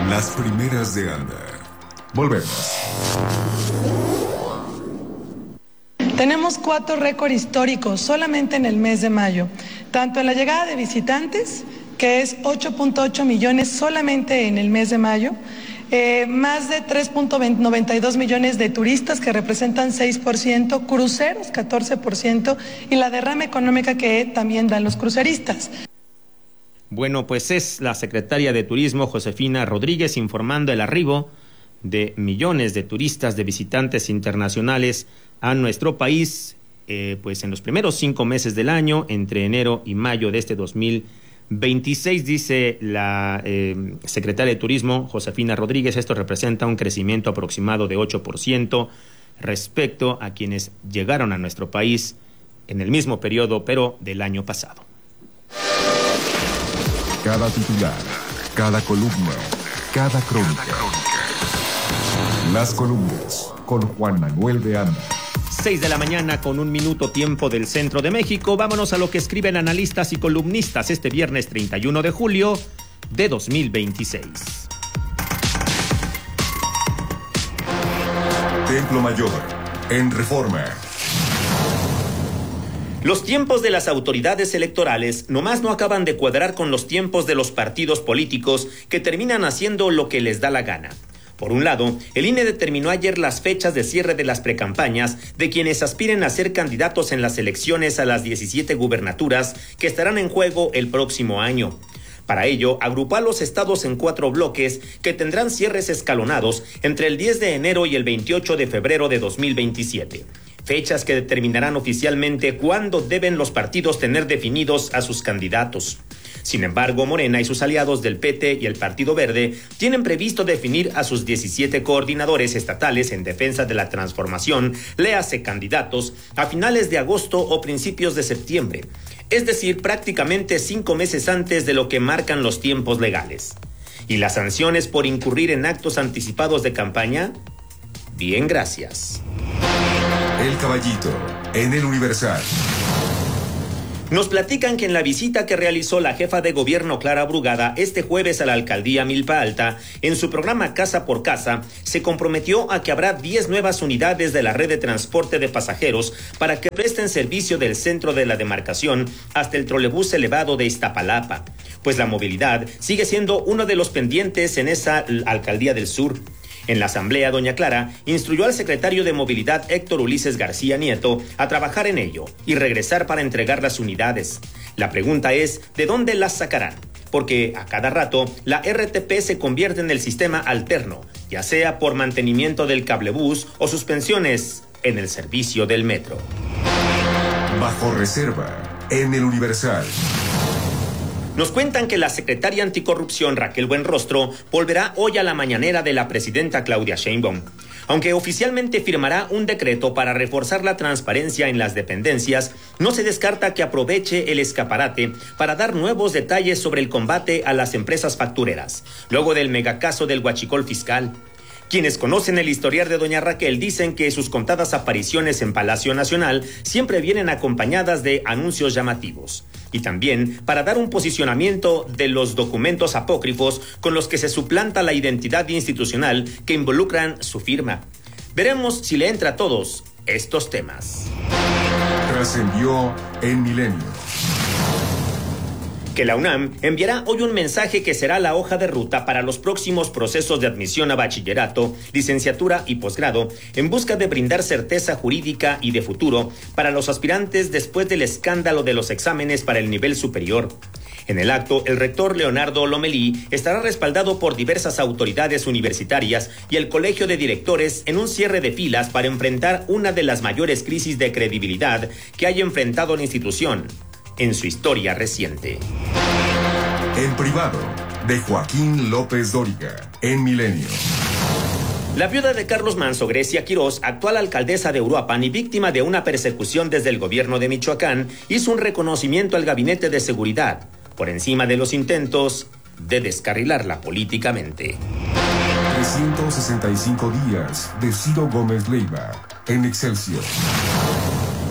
Las primeras de Anda. Volvemos. Tenemos 4 récords históricos solamente en el mes de mayo, tanto en la llegada de visitantes, que es 8.8 millones solamente en el mes de mayo, más de 3.92 millones de turistas, que representan 6%, cruceros 14%, y la derrama económica que también dan los cruceristas. Bueno, pues es la secretaria de Turismo, Josefina Rodríguez, informando el arribo de millones de turistas, de visitantes internacionales a nuestro país, pues en los primeros 5 meses del año, entre enero y mayo de este 2026, dice la secretaria de Turismo, Josefina Rodríguez. Esto representa un crecimiento aproximado de 8% respecto a quienes llegaron a nuestro país en el mismo periodo, pero del año pasado. Cada titular, cada columna, cada crónica. Las columnas con Juan Manuel de Anda. 6 de la mañana con 1 minuto, tiempo del centro de México. Vámonos a lo que escriben analistas y columnistas este viernes 31 de julio de 2026. Templo Mayor, en Reforma. Los tiempos de las autoridades electorales nomás no acaban de cuadrar con los tiempos de los partidos políticos, que terminan haciendo lo que les da la gana. Por un lado, el INE determinó ayer las fechas de cierre de las precampañas de quienes aspiren a ser candidatos en las elecciones a las 17 gubernaturas que estarán en juego el próximo año. Para ello, agrupó a los estados en 4 bloques que tendrán cierres escalonados entre el 10 de enero y el 28 de febrero de 2027. Fechas que determinarán oficialmente cuándo deben los partidos tener definidos a sus candidatos. Sin embargo, Morena y sus aliados del PT y el Partido Verde tienen previsto definir a sus 17 coordinadores estatales en defensa de la transformación, léase candidatos, a finales de agosto o principios de septiembre. Es decir, prácticamente 5 meses antes de lo que marcan los tiempos legales. ¿Y las sanciones por incurrir en actos anticipados de campaña? Bien, gracias. El Caballito, en el Universal. Nos platican que en la visita que realizó la jefa de gobierno Clara Brugada este jueves a la alcaldía Milpa Alta, en su programa Casa por Casa, se comprometió a que habrá 10 nuevas unidades de la red de transporte de pasajeros para que presten servicio del centro de la demarcación hasta el trolebús elevado de Iztapalapa, pues la movilidad sigue siendo uno de los pendientes en esa alcaldía del sur. En la asamblea, doña Clara instruyó al secretario de Movilidad, Héctor Ulises García Nieto, a trabajar en ello y regresar para entregar las unidades. La pregunta es, ¿de dónde las sacarán? Porque a cada rato la RTP se convierte en el sistema alterno, ya sea por mantenimiento del cablebús o suspensiones en el servicio del metro. Bajo reserva, en el Universal. Nos cuentan que la secretaria anticorrupción Raquel Buenrostro volverá hoy a la mañanera de la presidenta Claudia Sheinbaum. Aunque oficialmente firmará un decreto para reforzar la transparencia en las dependencias, no se descarta que aproveche el escaparate para dar nuevos detalles sobre el combate a las empresas factureras, luego del megacaso del huachicol fiscal. Quienes conocen el historial de doña Raquel dicen que sus contadas apariciones en Palacio Nacional siempre vienen acompañadas de anuncios llamativos. Y también para dar un posicionamiento de los documentos apócrifos con los que se suplanta la identidad institucional que involucran su firma. Veremos si le entra a todos estos temas. Trascendió en Milenio. Que la UNAM enviará hoy un mensaje que será la hoja de ruta para los próximos procesos de admisión a bachillerato, licenciatura y posgrado, en busca de brindar certeza jurídica y de futuro para los aspirantes después del escándalo de los exámenes para el nivel superior. En el acto, el rector Leonardo Lomelí estará respaldado por diversas autoridades universitarias y el Colegio de Directores en un cierre de filas para enfrentar una de las mayores crisis de credibilidad que haya enfrentado la institución en su historia reciente. En privado, de Joaquín López Dóriga, en Milenio. La viuda de Carlos Manso, Grecia Quirós, actual alcaldesa de Uruapan y víctima de una persecución desde el gobierno de Michoacán, hizo un reconocimiento al gabinete de seguridad, por encima de los intentos de descarrilarla políticamente. 365 días de Ciro Gómez Leiva, en Excelsior.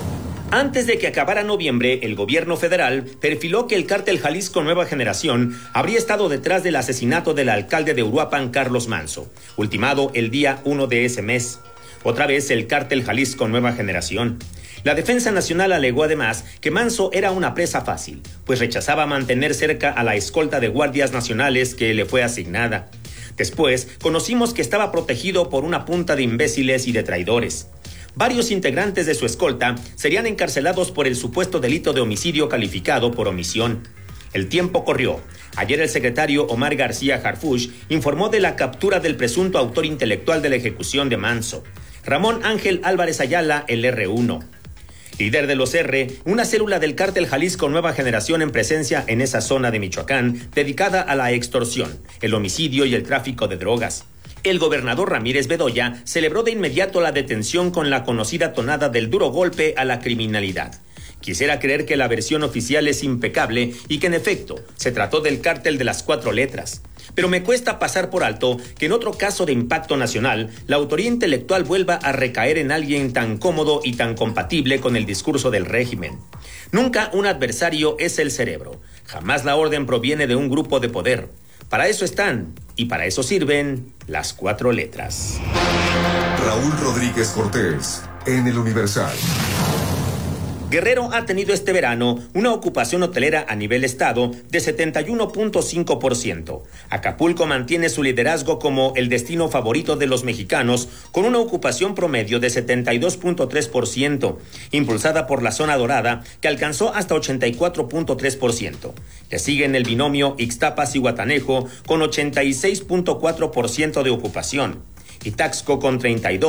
Antes de que acabara noviembre, el gobierno federal perfiló que el cártel Jalisco Nueva Generación habría estado detrás del asesinato del alcalde de Uruapan, Carlos Manzo, ultimado el día 1 de ese mes. Otra vez el cártel Jalisco Nueva Generación. La Defensa Nacional alegó además que Manzo era una presa fácil, pues rechazaba mantener cerca a la escolta de guardias nacionales que le fue asignada. Después, conocimos que estaba protegido por una punta de imbéciles y de traidores. Varios integrantes de su escolta serían encarcelados por el supuesto delito de homicidio calificado por omisión. El tiempo corrió. Ayer el secretario Omar García Harfuch informó de la captura del presunto autor intelectual de la ejecución de Manzo, Ramón Ángel Álvarez Ayala, el R1. Líder de los R, una célula del cártel Jalisco Nueva Generación en presencia en esa zona de Michoacán, dedicada a la extorsión, el homicidio y el tráfico de drogas. El gobernador Ramírez Bedoya celebró de inmediato la detención con la conocida tonada del duro golpe a la criminalidad. Quisiera creer que la versión oficial es impecable y que en efecto se trató del cártel de las 4 letras. Pero me cuesta pasar por alto que en otro caso de impacto nacional, la autoría intelectual vuelva a recaer en alguien tan cómodo y tan compatible con el discurso del régimen. Nunca un adversario es el cerebro. Jamás la orden proviene de un grupo de poder. Para eso están y para eso sirven las 4 letras. Raúl Rodríguez Cortés, en El Universal. Guerrero ha tenido este verano una ocupación hotelera a nivel estado de 71.5%. Acapulco mantiene su liderazgo como el destino favorito de los mexicanos con una ocupación promedio de 72.3%, impulsada por la zona dorada que alcanzó hasta 84.3%. Le siguen el binomio Ixtapas-Zihuatanejo con 86.4% de ocupación y Taxco con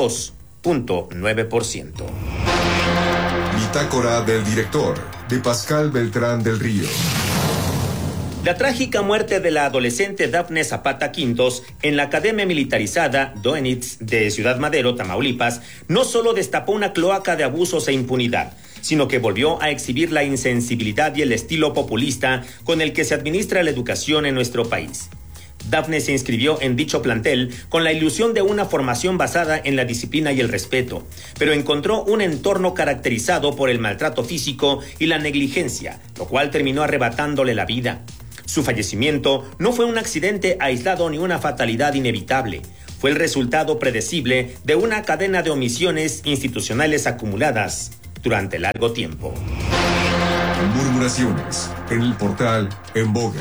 32.9%. Bitácora del director, de Pascal Beltrán del Río. La trágica muerte de la adolescente Dafne Zapata Quintos en la Academia Militarizada Doenitz de Ciudad Madero, Tamaulipas, no solo destapó una cloaca de abusos e impunidad, sino que volvió a exhibir la insensibilidad y el estilo populista con el que se administra la educación en nuestro país. Dafne se inscribió en dicho plantel con la ilusión de una formación basada en la disciplina y el respeto, pero encontró un entorno caracterizado por el maltrato físico y la negligencia, lo cual terminó arrebatándole la vida. Su fallecimiento no fue un accidente aislado ni una fatalidad inevitable. Fue el resultado predecible de una cadena de omisiones institucionales acumuladas durante largo tiempo. Murmuraciones en el portal En Boga.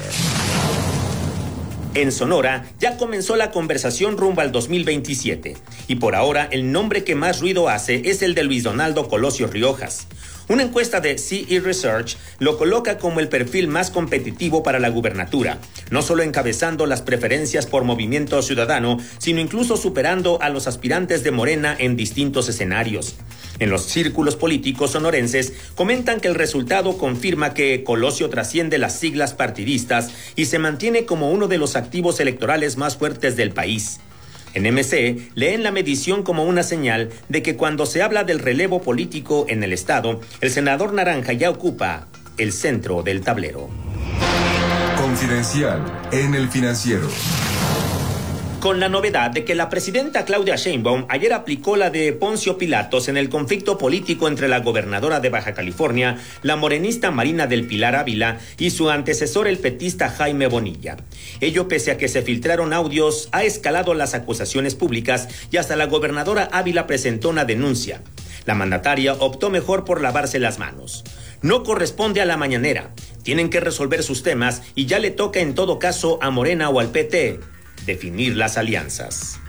En Sonora ya comenzó la conversación rumbo al 2027 y por ahora el nombre que más ruido hace es el de Luis Donaldo Colosio Riojas. Una encuesta de CE Research lo coloca como el perfil más competitivo para la gubernatura, no solo encabezando las preferencias por Movimiento Ciudadano, sino incluso superando a los aspirantes de Morena en distintos escenarios. En los círculos políticos sonorenses comentan que el resultado confirma que Colosio trasciende las siglas partidistas y se mantiene como uno de los activos electorales más fuertes del país. En MC leen la medición como una señal de que cuando se habla del relevo político en el estado, el senador naranja ya ocupa el centro del tablero. Confidencial en El Financiero. Con la novedad de que la presidenta Claudia Sheinbaum ayer aplicó la de Poncio Pilatos en el conflicto político entre la gobernadora de Baja California, la morenista Marina del Pilar Ávila, y su antecesor el petista Jaime Bonilla. Ello pese a que se filtraron audios, ha escalado las acusaciones públicas y hasta la gobernadora Ávila presentó una denuncia. La mandataria optó mejor por lavarse las manos. No corresponde a la mañanera. Tienen que resolver sus temas y ya le toca en todo caso a Morena o al PT definir las alianzas.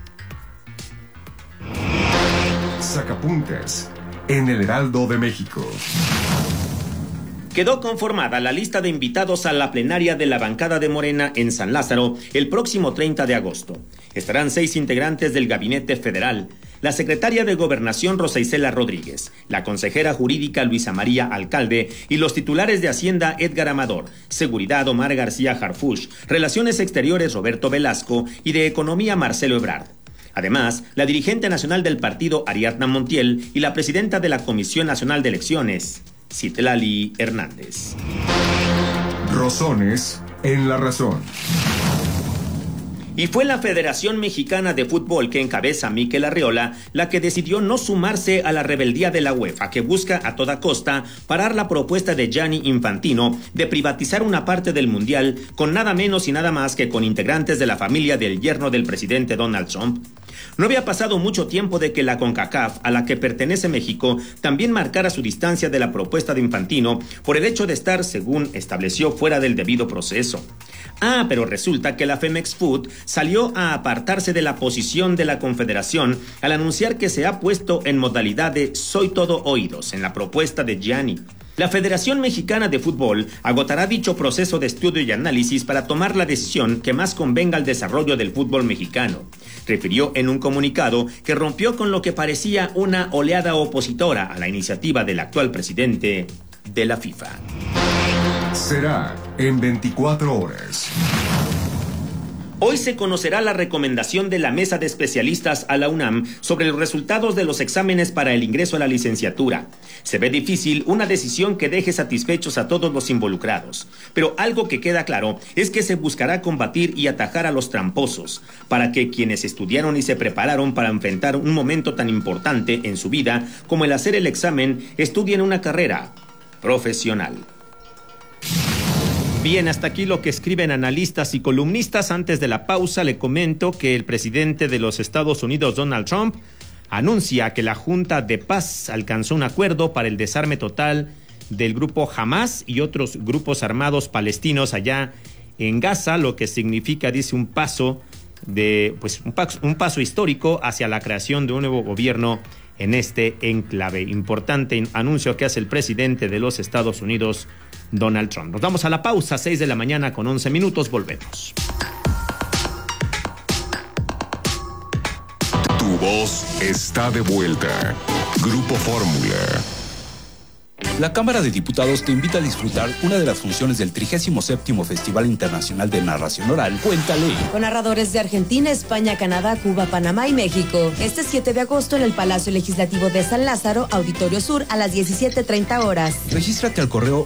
Sacapuntas en El Heraldo de México. Quedó conformada la lista de invitados a la plenaria de la bancada de Morena en San Lázaro el próximo 30 de agosto. Estarán 6 integrantes del Gabinete Federal, la secretaria de Gobernación Rosa Isela Rodríguez, la consejera jurídica Luisa María Alcalde y los titulares de Hacienda Edgar Amador, Seguridad Omar García Harfuch, Relaciones Exteriores Roberto Velasco y de Economía Marcelo Ebrard. Además, la dirigente nacional del partido Ariadna Montiel y la presidenta de la Comisión Nacional de Elecciones, Citlali Hernández. Rosones en La Razón. Y fue la Federación Mexicana de Fútbol, que encabeza Mikel Arriola, la que decidió no sumarse a la rebeldía de la UEFA, que busca a toda costa parar la propuesta de Gianni Infantino de privatizar una parte del Mundial con nada menos y nada más que con integrantes de la familia del yerno del presidente Donald Trump. No había pasado mucho tiempo de que la CONCACAF, a la que pertenece México, también marcara su distancia de la propuesta de Infantino por el hecho de estar, según estableció, fuera del debido proceso. Pero resulta que la Femex Food salió a apartarse de la posición de la Confederación al anunciar que se ha puesto en modalidad de soy todo oídos en la propuesta de Gianni. La Federación Mexicana de Fútbol agotará dicho proceso de estudio y análisis para tomar la decisión que más convenga al desarrollo del fútbol mexicano, refirió en un comunicado que rompió con lo que parecía una oleada opositora a la iniciativa del actual presidente de la FIFA. Será en 24 horas. Hoy se conocerá la recomendación de la mesa de especialistas a la UNAM sobre los resultados de los exámenes para el ingreso a la licenciatura. Se ve difícil una decisión que deje satisfechos a todos los involucrados, pero algo que queda claro es que se buscará combatir y atajar a los tramposos, para que quienes estudiaron y se prepararon para enfrentar un momento tan importante en su vida como el hacer el examen, estudien una carrera profesional. Bien, hasta aquí lo que escriben analistas y columnistas. Antes de la pausa le comento que el presidente de los Estados Unidos, Donald Trump, anuncia que la Junta de Paz alcanzó un acuerdo para el desarme total del grupo Hamas y otros grupos armados palestinos allá en Gaza, lo que significa, dice, un paso histórico hacia la creación de un nuevo gobierno en este enclave. Importante anuncio que hace el presidente de los Estados Unidos, Donald Trump. Nos vamos a la pausa, 6 de la mañana con 11 minutos, volvemos. Tu voz está de vuelta. Grupo Fórmula. La Cámara de Diputados te invita a disfrutar una de las funciones del 37º Festival Internacional de Narración Oral, Cuéntale. Con narradores de Argentina, España, Canadá, Cuba, Panamá y México. Este 7 de agosto en el Palacio Legislativo de San Lázaro, Auditorio Sur, a las 17:30 horas. Regístrate al correo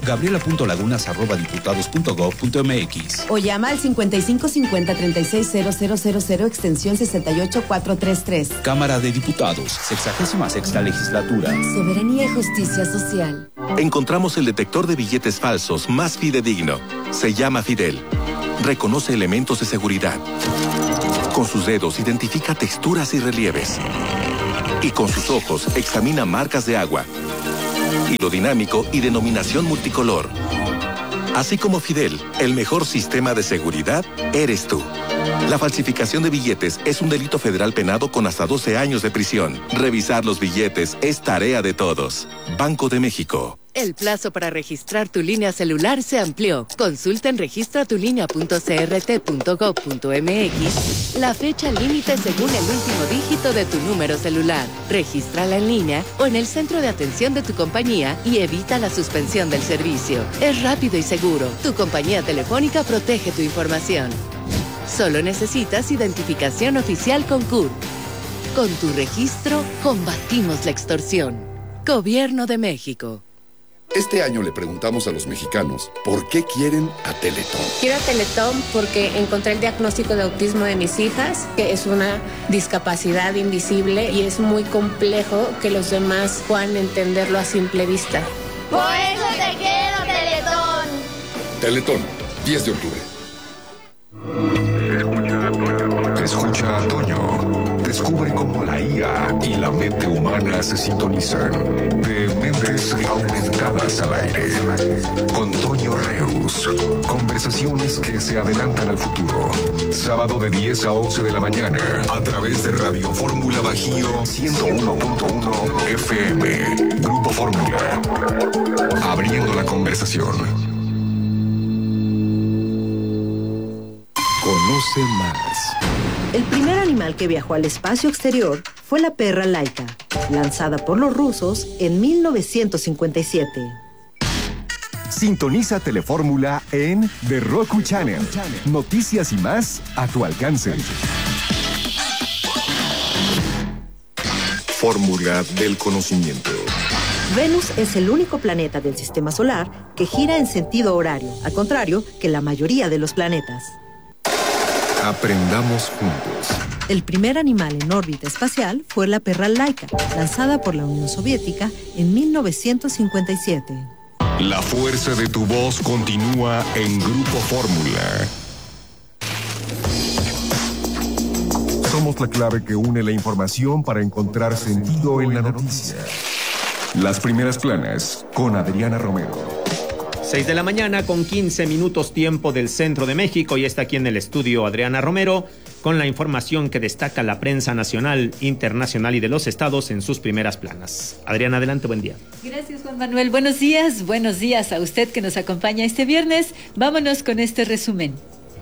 gabriela.lagunas@diputados.gov.mx o llama al 5550-360000, extensión 68433. Cámara de Diputados, 66ª Legislatura. Soberanía y justicia social. Encontramos el detector de billetes falsos más fidedigno. Se llama Fidel. Reconoce elementos de seguridad. Con sus dedos identifica texturas y relieves. Y con sus ojos examina marcas de agua, hilo dinámico y denominación multicolor. Así como Fidel, el mejor sistema de seguridad eres tú. La falsificación de billetes es un delito federal penado con hasta 12 años de prisión. Revisar los billetes es tarea de todos. Banco de México. El plazo para registrar tu línea celular se amplió. Consulta en registratulinea.crt.gov.mx la fecha límite según el último dígito de tu número celular. Regístrala en línea o en el centro de atención de tu compañía y evita la suspensión del servicio. Es rápido y seguro. Tu compañía telefónica protege tu información. Solo necesitas identificación oficial con CURP. Con tu registro, combatimos la extorsión. Gobierno de México. Este año le preguntamos a los mexicanos por qué quieren a Teletón. Quiero a Teletón porque encontré el diagnóstico de autismo de mis hijas, que es una discapacidad invisible y es muy complejo que los demás puedan entenderlo a simple vista. Por eso te quiero, Teletón. Teletón, 10 de octubre. Escucha a Toño. Descubre cómo la IA y la mente humana se sintonizan. De mentes aumentadas al aire. Con Toño Reus. Conversaciones que se adelantan al futuro. Sábado de 10 a 11 de la mañana. A través de Radio Fórmula Bajío 101.1 FM. Grupo Fórmula. Abriendo la conversación. Conoce más. El primer animal que viajó al espacio exterior fue la perra Laika, lanzada por los rusos en 1957. Sintoniza Telefórmula en The Roku Channel. Noticias y más a tu alcance. Fórmula del conocimiento. Venus es el único planeta del sistema solar que gira en sentido horario, al contrario que la mayoría de los planetas. Aprendamos juntos. El primer animal en órbita espacial fue la perra Laika, lanzada por la Unión Soviética en 1957. La fuerza de tu voz continúa en Grupo Fórmula. Somos la clave que une la información para encontrar sentido en la noticia. Las primeras planas con Adriana Romero. 6 de la mañana con 15 minutos tiempo del centro de México y está aquí en el estudio Adriana Romero con la información que destaca la prensa nacional, internacional y de los estados en sus primeras planas. Adriana, adelante, buen día. Gracias, Juan Manuel. Buenos días a usted que nos acompaña este viernes. Vámonos con este resumen.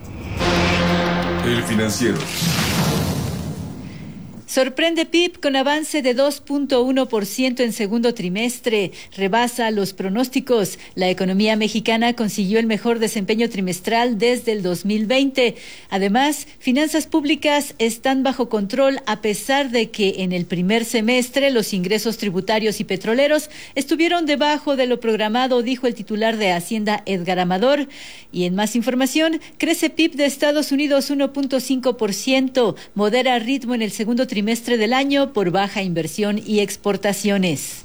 El Financiero. Sorprende PIB con avance de 2.1% en segundo trimestre. Rebasa los pronósticos. La economía mexicana consiguió el mejor desempeño trimestral desde el 2020. Además, finanzas públicas están bajo control a pesar de que en el primer semestre los ingresos tributarios y petroleros estuvieron debajo de lo programado, dijo el titular de Hacienda, Edgar Amador. Y en más información, crece PIB de Estados Unidos 1.5%. Modera ritmo en el segundo trimestre del año por baja inversión y exportaciones.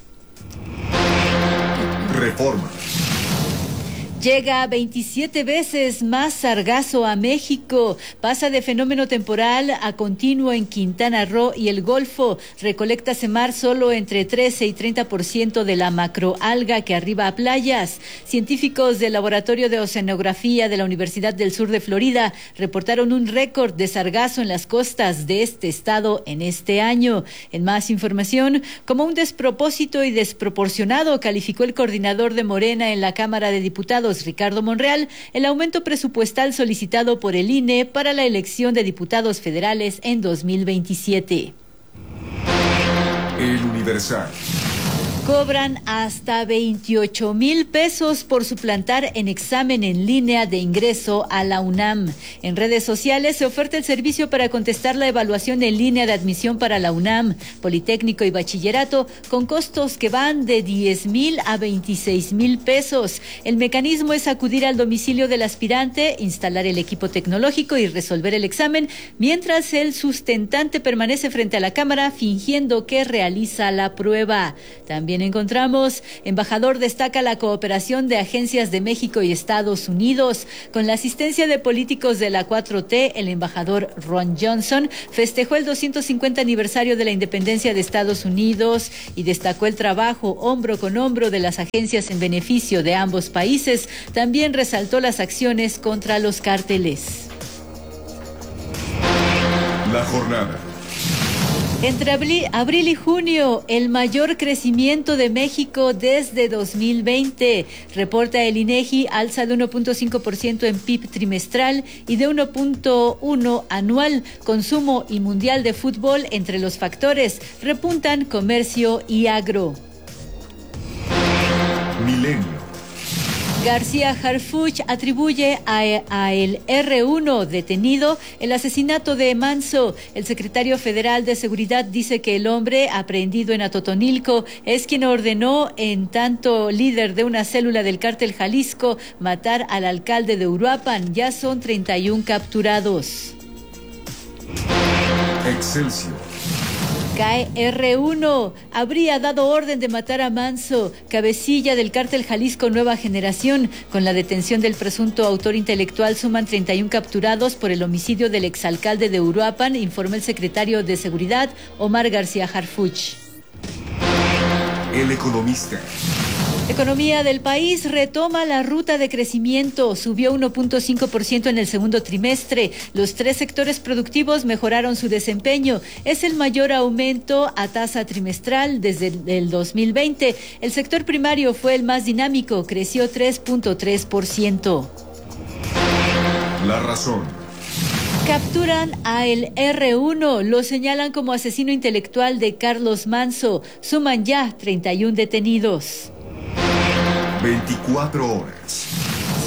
Reforma. Llega 27 veces más sargazo a México. Pasa de fenómeno temporal a continuo en Quintana Roo y el Golfo. Recolecta Semar solo entre 13 y 30% de la macroalga que arriba a playas. Científicos del Laboratorio de Oceanografía de la Universidad del Sur de Florida reportaron un récord de sargazo en las costas de este estado en este año. En más información, como un despropósito y desproporcionado, calificó el coordinador de Morena en la Cámara de Diputados, Ricardo Monreal, el aumento presupuestal solicitado por el INE para la elección de diputados federales en 2027. El Universal. Cobran hasta 28,000 pesos por suplantar en examen en línea de ingreso a la UNAM. En redes sociales se oferta el servicio para contestar la evaluación en línea de admisión para la UNAM, Politécnico y Bachillerato, con costos que van de 10,000 a 26,000 pesos. El mecanismo es acudir al domicilio del aspirante, instalar el equipo tecnológico y resolver el examen, mientras el sustentante permanece frente a la cámara fingiendo que realiza la prueba. También encontramos, embajador destaca la cooperación de agencias de México y Estados Unidos. Con la asistencia de políticos de la 4T, el embajador Ron Johnson festejó el 250 aniversario de la independencia de Estados Unidos y destacó el trabajo hombro con hombro de las agencias en beneficio de ambos países. También resaltó las acciones contra los cárteles. La jornada. Entre abril y junio, el mayor crecimiento de México desde 2020. Reporta el INEGI, alza de 1.5% en PIB trimestral y de 1.1% anual. Consumo y mundial de fútbol entre los factores. Repuntan comercio y agro. Milenio. García Harfuch atribuye a el R1 detenido el asesinato de Manso. El secretario federal de Seguridad dice que el hombre aprehendido en Atotonilco es quien ordenó, en tanto líder de una célula del cártel Jalisco, matar al alcalde de Uruapan. Ya son 31 capturados. Excelsior. Cae R1, habría dado orden de matar a Manso, cabecilla del cártel Jalisco Nueva Generación. Con la detención del presunto autor intelectual suman 31 capturados por el homicidio del exalcalde de Uruapan, informó el secretario de Seguridad, Omar García Harfuch. El Economista. Economía del país retoma la ruta de crecimiento, subió 1.5% en el segundo trimestre. Los 3 sectores productivos mejoraron su desempeño. Es el mayor aumento a tasa trimestral desde el 2020. El sector primario fue el más dinámico, creció 3.3%. La razón. Capturan a el R1, lo señalan como asesino intelectual de Carlos Manso. Suman ya 31 detenidos. 24 horas.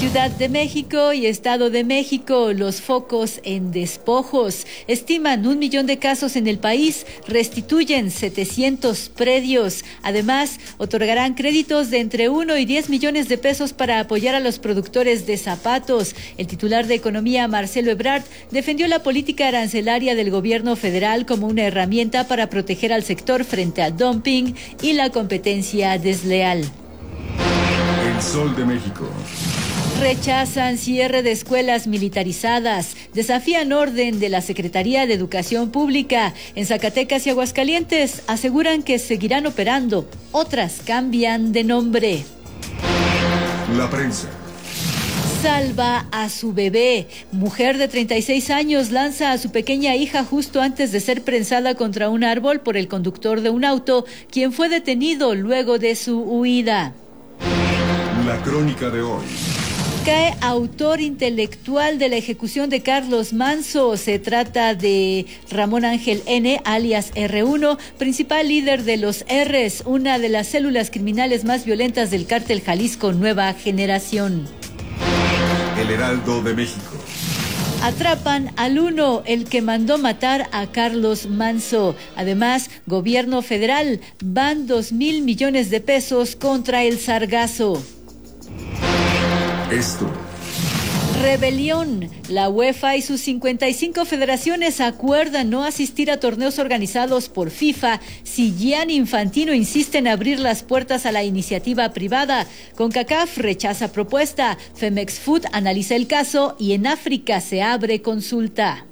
Ciudad de México y Estado de México, los focos en despojos. Estiman 1 millón de casos en el país, restituyen 700 predios. Además, otorgarán créditos de entre 1 y 10 millones de pesos para apoyar a los productores de zapatos. El titular de Economía, Marcelo Ebrard, defendió la política arancelaria del gobierno federal como una herramienta para proteger al sector frente al dumping y la competencia desleal. El Sol de México. Rechazan cierre de escuelas militarizadas, desafían orden de la Secretaría de Educación Pública. En Zacatecas y Aguascalientes aseguran que seguirán operando, otras cambian de nombre. La prensa. Salva a su bebé. Mujer de 36 años lanza a su pequeña hija justo antes de ser prensada contra un árbol por el conductor de un auto, quien fue detenido luego de su huida. La crónica de hoy. Cae autor intelectual de la ejecución de Carlos Manzo. Se trata de Ramón Ángel N., alias R1, principal líder de los R's, una de las células criminales más violentas del cártel Jalisco Nueva Generación. El Heraldo de México. Atrapan al uno, el que mandó matar a Carlos Manzo. Además, gobierno federal, van 2,000 millones de pesos contra el sargazo. Esto. Rebelión. La UEFA y sus 55 federaciones acuerdan no asistir a torneos organizados por FIFA si Gianni Infantino insiste en abrir las puertas a la iniciativa privada. CONCACAF rechaza propuesta. Femex Food analiza el caso y en África se abre consulta.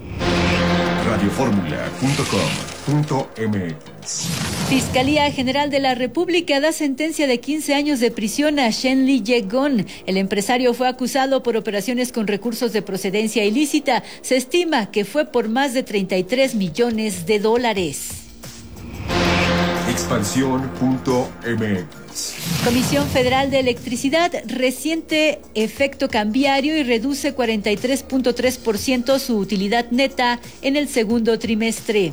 Radioformula.com.mx. Fiscalía General de la República da sentencia de 15 años de prisión a Shenli Yegon. El empresario fue acusado por operaciones con recursos de procedencia ilícita. Se estima que fue por más de 33 millones de dólares. Expansión.mx. Comisión Federal de Electricidad resiente efecto cambiario y reduce 43.3% su utilidad neta en el segundo trimestre.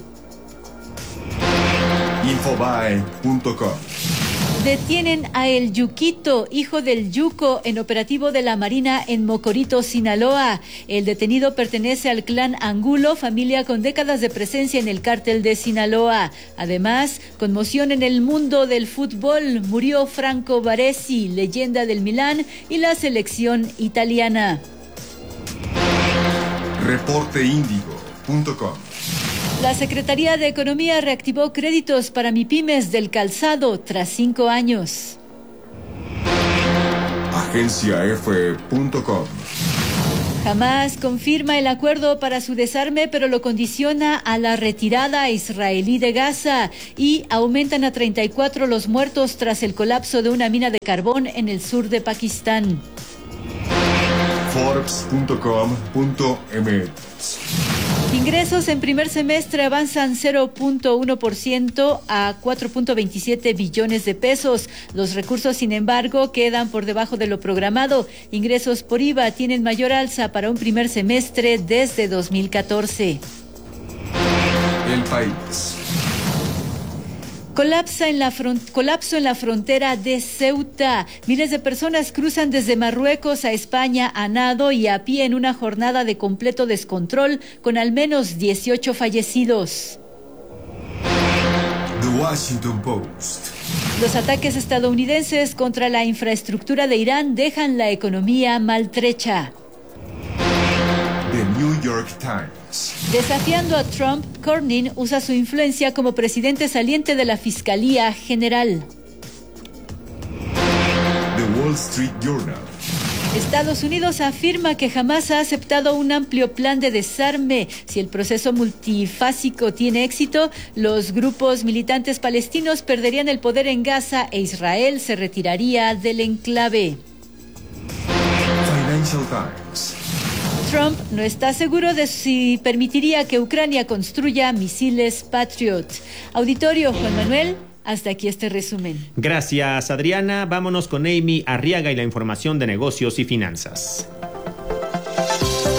Infobae.com. Detienen a El Yuquito, hijo del Yuco, en operativo de la Marina en Mocorito, Sinaloa. El detenido pertenece al clan Angulo, familia con décadas de presencia en el cártel de Sinaloa. Además, conmoción en el mundo del fútbol. Murió Franco Baresi, leyenda del Milán y la selección italiana. Reporteindigo.com. La Secretaría de Economía reactivó créditos para MIPYMES del calzado tras 5 años. Agenciaf.com. Hamás confirma el acuerdo para su desarme, pero lo condiciona a la retirada israelí de Gaza y aumentan a 34 los muertos tras el colapso de una mina de carbón en el sur de Pakistán. Forbes.com.mx. Ingresos en primer semestre avanzan 0.1% a 4.27 billones de pesos. Los recursos, sin embargo, quedan por debajo de lo programado. Ingresos por IVA tienen mayor alza para un primer semestre desde 2014. El País. Colapso en la frontera de Ceuta. Miles de personas cruzan desde Marruecos a España a nado y a pie en una jornada de completo descontrol, con al menos 18 fallecidos. The Washington Post. Los ataques estadounidenses contra la infraestructura de Irán dejan la economía maltrecha. The New York Times. Desafiando a Trump, Cornyn usa su influencia como presidente saliente de la Fiscalía General. The Wall Street Journal. Estados Unidos afirma que jamás ha aceptado un amplio plan de desarme. Si el proceso multifásico tiene éxito, los grupos militantes palestinos perderían el poder en Gaza e Israel se retiraría del enclave. Financial Times. Trump no está seguro de si permitiría que Ucrania construya misiles Patriot. Auditorio, Juan Manuel, hasta aquí este resumen. Gracias, Adriana. Vámonos con Amy Arriaga y la información de negocios y finanzas.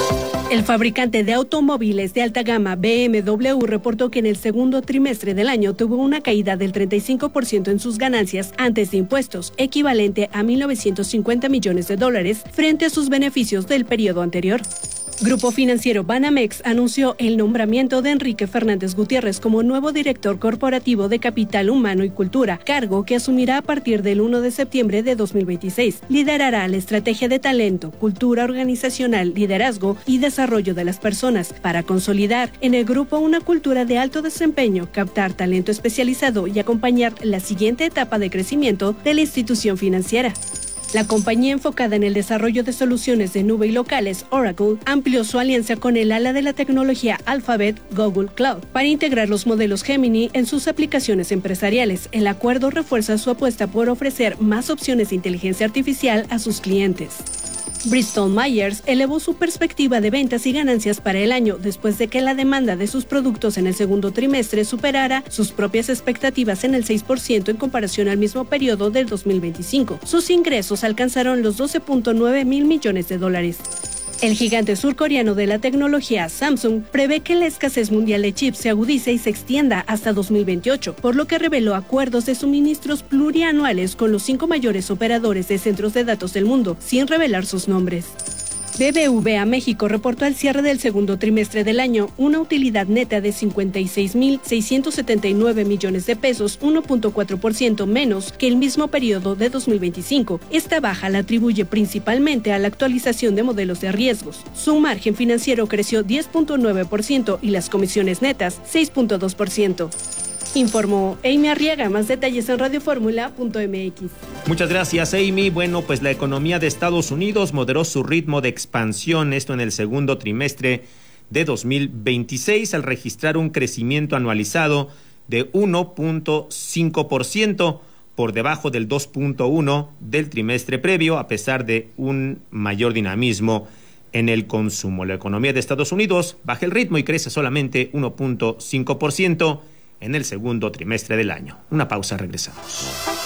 El fabricante de automóviles de alta gama BMW reportó que en el segundo trimestre del año tuvo una caída del 35% en sus ganancias antes de impuestos, equivalente a $1.950 millones frente a sus beneficios del periodo anterior. Grupo financiero Banamex anunció el nombramiento de Enrique Fernández Gutiérrez como nuevo director corporativo de Capital Humano y Cultura, cargo que asumirá a partir del 1 de septiembre de 2026. Liderará la estrategia de talento, cultura organizacional, liderazgo y desarrollo de las personas para consolidar en el grupo una cultura de alto desempeño, captar talento especializado y acompañar la siguiente etapa de crecimiento de la institución financiera. La compañía enfocada en el desarrollo de soluciones de nube y locales, Oracle, amplió su alianza con el ala de la tecnología Alphabet Google Cloud para integrar los modelos Gemini en sus aplicaciones empresariales. El acuerdo refuerza su apuesta por ofrecer más opciones de inteligencia artificial a sus clientes. Bristol Myers elevó su perspectiva de ventas y ganancias para el año después de que la demanda de sus productos en el segundo trimestre superara sus propias expectativas en el 6% en comparación al mismo periodo del 2025. Sus ingresos alcanzaron los $12.9 mil millones. El gigante surcoreano de la tecnología, Samsung, prevé que la escasez mundial de chips se agudice y se extienda hasta 2028, por lo que reveló acuerdos de suministros plurianuales con los 5 mayores operadores de centros de datos del mundo, sin revelar sus nombres. BBVA México reportó al cierre del segundo trimestre del año una utilidad neta de 56.679 millones de pesos, 1.4% menos que el mismo periodo de 2025. Esta baja la atribuye principalmente a la actualización de modelos de riesgos. Su margen financiero creció 10.9% y las comisiones netas 6.2%. Informó Amy Arriaga. Más detalles en radioformula.mx. Muchas gracias, Amy. Bueno, pues la economía de Estados Unidos moderó su ritmo de expansión, esto en el segundo trimestre de 2026, al registrar un crecimiento anualizado de 1.5%, por debajo del 2.1% del trimestre previo, a pesar de un mayor dinamismo en el consumo. La economía de Estados Unidos baja el ritmo y crece solamente 1.5% en el segundo trimestre del año. Una pausa, regresamos.